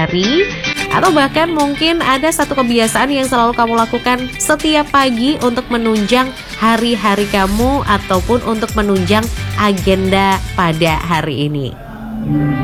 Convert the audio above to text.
hari, atau bahkan mungkin ada satu kebiasaan yang selalu kamu lakukan setiap pagi untuk menunjang hari-hari kamu ataupun untuk menunjang agenda pada hari ini.